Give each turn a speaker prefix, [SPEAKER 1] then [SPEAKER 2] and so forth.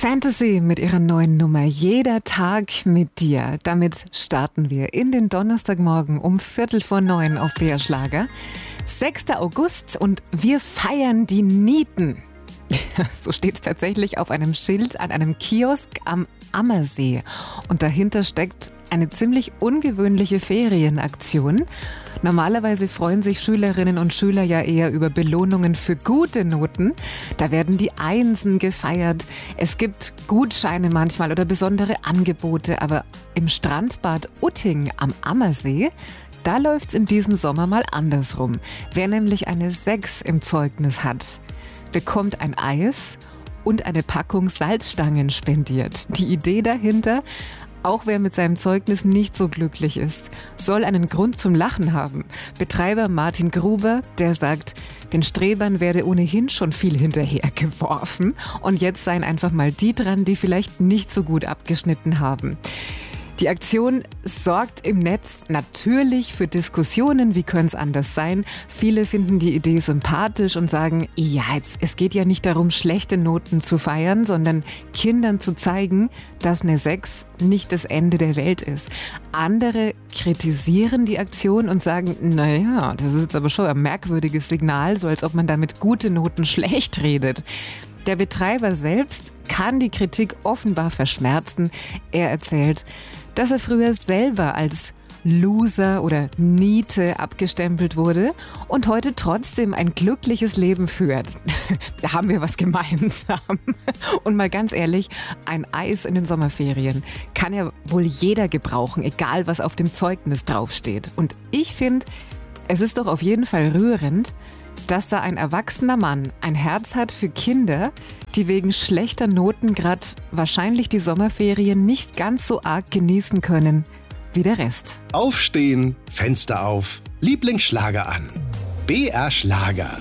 [SPEAKER 1] Fantasy mit ihrer neuen Nummer Jeder Tag mit dir. Damit starten wir in den Donnerstagmorgen um 8:45 auf BR Schlager. 6. August und wir feiern die Nieten. So steht es tatsächlich auf einem Schild an einem Kiosk am Ammersee. Und dahinter steckt eine ziemlich ungewöhnliche Ferienaktion. Normalerweise freuen sich Schülerinnen und Schüler ja eher über Belohnungen für gute Noten. Da werden die Einsen gefeiert. Es gibt Gutscheine manchmal oder besondere Angebote. Aber im Strandbad Utting am Ammersee, da läuft's in diesem Sommer mal andersrum. Wer nämlich eine 6 im Zeugnis hat, bekommt ein Eis und eine Packung Salzstangen spendiert. Die Idee dahinter: auch wer mit seinem Zeugnis nicht so glücklich ist, soll einen Grund zum Lachen haben. Betreiber Martin Gruber, der sagt, den Strebern werde ohnehin schon viel hinterhergeworfen und jetzt seien einfach mal die dran, die vielleicht nicht so gut abgeschnitten haben. Die Aktion sorgt im Netz natürlich für Diskussionen, wie könnte es anders sein. Viele finden die Idee sympathisch und sagen, ja, es geht ja nicht darum, schlechte Noten zu feiern, sondern Kindern zu zeigen, dass eine 6 nicht das Ende der Welt ist. Andere kritisieren die Aktion und sagen, naja, das ist jetzt aber schon ein merkwürdiges Signal, so als ob man damit gute Noten schlecht redet. Der Betreiber selbst kann die Kritik offenbar verschmerzen. Er erzählt, dass er früher selber als Loser oder Niete abgestempelt wurde und heute trotzdem ein glückliches Leben führt. Da haben wir was gemeinsam. Und mal ganz ehrlich, ein Eis in den Sommerferien kann ja wohl jeder gebrauchen, egal was auf dem Zeugnis draufsteht. Und ich finde, es ist doch auf jeden Fall rührend, dass da ein erwachsener Mann ein Herz hat für Kinder, die wegen schlechter Noten gerade wahrscheinlich die Sommerferien nicht ganz so arg genießen können wie der Rest.
[SPEAKER 2] Aufstehen, Fenster auf, Lieblingsschlager an. BR Schlager.